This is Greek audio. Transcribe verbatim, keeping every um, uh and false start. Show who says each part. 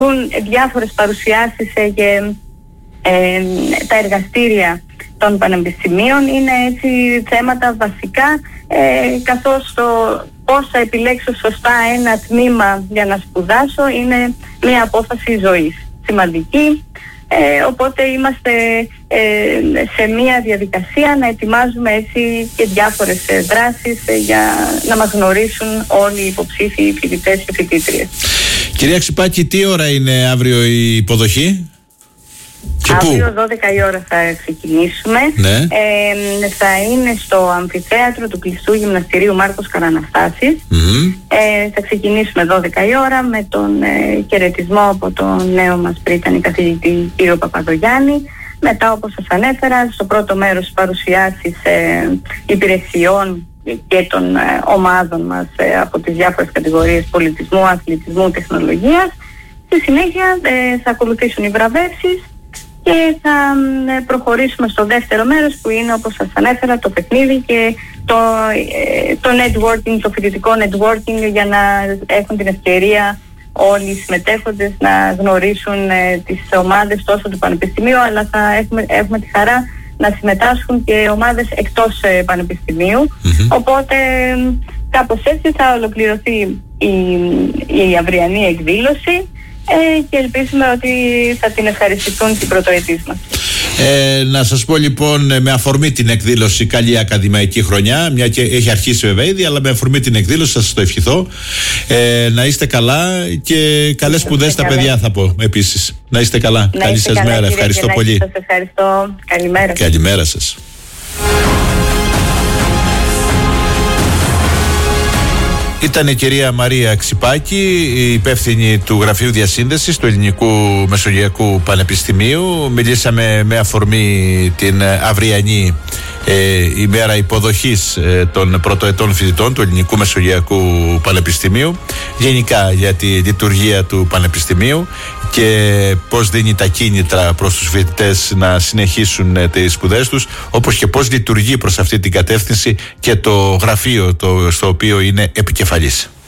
Speaker 1: διάφορες παρουσιάσεις και ε, τα εργαστήρια των πανεπιστημίων. Είναι έτσι θέματα βασικά, ε, καθώς το πώς θα επιλέξω σωστά ένα τμήμα για να σπουδάσω είναι μια απόφαση ζωής σημαντική. Ε, οπότε είμαστε ε, σε μια διαδικασία να ετοιμάζουμε έτσι και διάφορες ε, δράσεις ε, για να μας γνωρίσουν όλοι οι υποψήφοι φοιτητές και φοιτήτριες.
Speaker 2: Κυρία Ξυπάκη, τι ώρα είναι αύριο η υποδοχή? Και
Speaker 1: αύριο
Speaker 2: πού?
Speaker 1: δώδεκα η ώρα θα ξεκινήσουμε.
Speaker 2: Ναι.
Speaker 1: Ε, θα είναι στο αμφιθέατρο του κλειστού γυμναστηρίου Μάρκος Καραναστάσης.
Speaker 2: Mm-hmm.
Speaker 1: Ε, θα ξεκινήσουμε δώδεκα η ώρα με τον ε, χαιρετισμό από τον νέο μας πρίτανη καθηγητή κύριο Παπαδογιάννη. Μετά, όπως σας ανέφερα, στο πρώτο μέρος παρουσιάσεις ε, υπηρεσιών και των ε, ομάδων μας ε, από τις διάφορες κατηγορίες πολιτισμού, αθλητισμού, τεχνολογίας. Στη συνέχεια ε, θα ακολουθήσουν οι βραβεύσεις και θα ε, προχωρήσουμε στο δεύτερο μέρος, που είναι, όπως σας ανέφερα, το παιχνίδι και το, ε, το networking, το φοιτητικό networking, για να έχουν την ευκαιρία όλοι οι συμμετέχοντες να γνωρίσουν ε, τις ομάδες τόσο του Πανεπιστημίου, αλλά θα έχουμε, έχουμε τη χαρά να συμμετάσχουν και ομάδες εκτός ε, Πανεπιστημίου. Mm-hmm. Οπότε ε, κάπως έτσι θα ολοκληρωθεί η, η αυριανή εκδήλωση ε, και ελπίζουμε ότι θα την ευχαριστηθούν οι πρωτοετής μας.
Speaker 2: Ε, να σας πω λοιπόν, με αφορμή την εκδήλωση, καλή ακαδημαϊκή χρονιά, μια και έχει αρχίσει βέβαια ήδη, αλλά με αφορμή την εκδήλωση θα σας το ευχηθώ. Ε, να είστε καλά και καλές σπουδές στα παιδιά, θα πω επίσης. Να είστε καλά.
Speaker 1: Να
Speaker 2: καλή
Speaker 1: είστε
Speaker 2: σας
Speaker 1: καλά,
Speaker 2: μέρα.
Speaker 1: Κύριε
Speaker 2: Ευχαριστώ
Speaker 1: Γεννάκη,
Speaker 2: πολύ.
Speaker 1: σας ευχαριστώ. Καλημέρα.
Speaker 2: Καλημέρα σας. Ήταν η κυρία Μαρία Ξυπάκη, η υπεύθυνη του Γραφείου Διασύνδεσης του Ελληνικού Μεσογειακού Πανεπιστημίου. Μιλήσαμε με αφορμή την αυριανή ε, ημέρα υποδοχής ε, των πρωτοετών φοιτητών του Ελληνικού Μεσογειακού Πανεπιστημίου, γενικά για τη λειτουργία του Πανεπιστημίου και πώς δίνει τα κίνητρα προς τους φοιτητές να συνεχίσουν ε, τις σπουδές τους, όπως και πώς λειτουργεί προς αυτή την κατεύθυνση και το γραφείο το, στο οποίο είναι επικεφαλής.